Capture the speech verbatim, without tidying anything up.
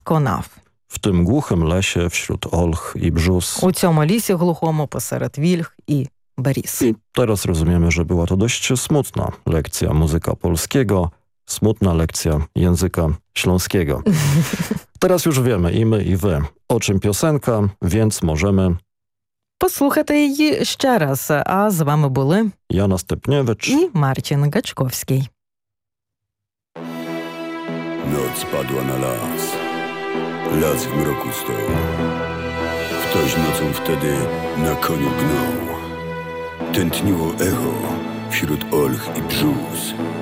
Конав. W tym głuchym lesie wśród olch i brzus. У цьому лісі глухому посеред вільх і беріз. I teraz rozumiemy, że była to dość smutna lekcja muzyka polskiego, smutna lekcja języka śląskiego. Teraz już wiemy i my, i wy, o czym piosenka, więc możemy... Послухати її ще раз. А з вами були Jana Stepniewicz і Marcin Gaczkowski. Noc padła na las. Las w mroku stał. Ktoś nocą wtedy na koniu gnał. Tętniło echo wśród olch i brzus.